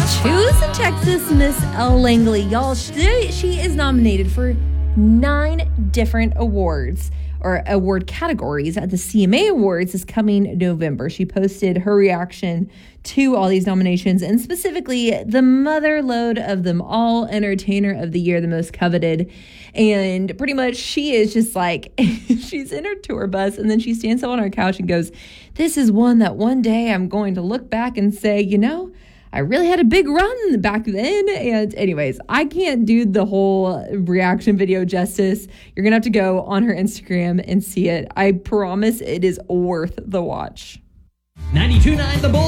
Houston, Texas, Miss Elle Langley. Y'all, she is nominated for 9 different awards or award categories at the CMA Awards this coming November. She posted her reaction to all these nominations and specifically the mother lode of them all, Entertainer of the Year, the most coveted. And pretty much she is just like, she's in her tour bus and then she stands up on her couch and goes, "This is one that one day I'm going to look back and say, you know, I really had a big run back then." And anyways, I can't do the whole reaction video justice. You're going to have to go on her Instagram and see it. I promise it is worth the watch. 92.9 The Bull.